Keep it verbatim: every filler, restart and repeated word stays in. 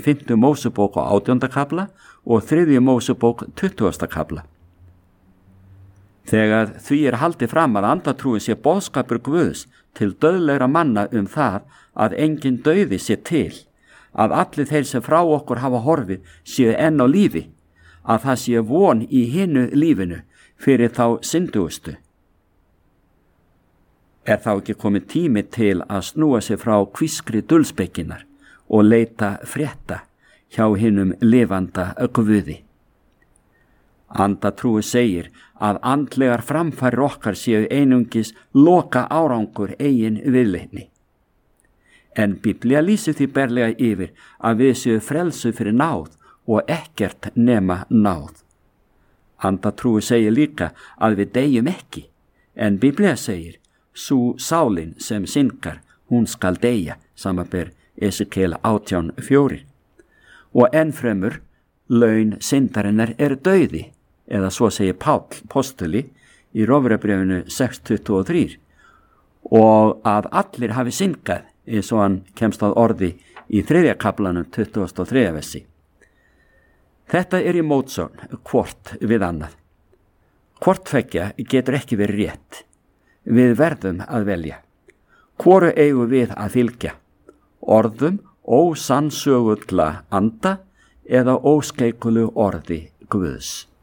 fimmtu Mósebók og átjánda kafla og þriðju Mósebók tuttugasta kafla. Þegar því er haldið fram að andatrúin sé boðskapur Guðs til dauðlegra manna um það að engin dauði sé til, að allir þeir sem frá okkur hafa horfið séu enn á lífi, að það sé von í hinu lífinu fyrir þá syndugustu. Er þá ekki komið tími til að snúa sig frá kvískri dulspekinnar og leita frétta hjá hinum lifanda Guði? Andatrúi segir að andlegar framfærir okkar séu einungis loka árangur eigin viðleitni. En Biblía lýsir því berlega yfir að við séu frelsu fyrir náð og ekkert nema náð. Andatrúi segir líka að við deyjum ekki, en Biblía segir, sú sálin sem syndgar, hún skal deyja, samanber Esekiel átján fjórir. Og ennfremur, laun syndarinnar er dauði, eða svo segir Páll postuli í Rómverjabréfinu sex tuttugu og þrjú, og að allir hafi syndgað, eins og hann kemst að orði í þriðja kaflanum tuttugasta og þriðja versi. Þetta er í mótsögn hvort við annað. Hvort tveggja getur ekki verið rétt. Við verðum að velja. Hvoru eigum við að fylgja? Orðum ósannsögulla anda eða óskeikulu orði Guðs?